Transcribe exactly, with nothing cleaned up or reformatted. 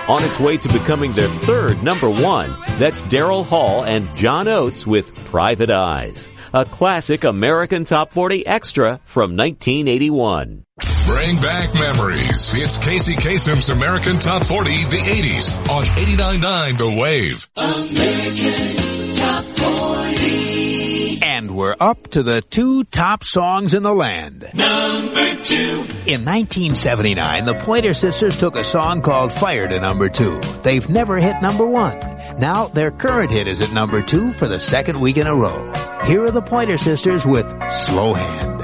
on its way to becoming their third number one. That's Daryl Hall and John Oates with Private Eyes, a classic American Top forty extra from nineteen eighty-one. Bring back memories. It's Casey Kasem's American Top forty, the eighties, on eighty-nine point nine The Wave. American Top forty. And we're up to the two top songs in the land. Number two. In nineteen seventy-nine, the Pointer Sisters took a song called Fire to number two. They've never hit number one. Now their current hit is at number two for the second week in a row. Here are the Pointer Sisters with Slow Hand.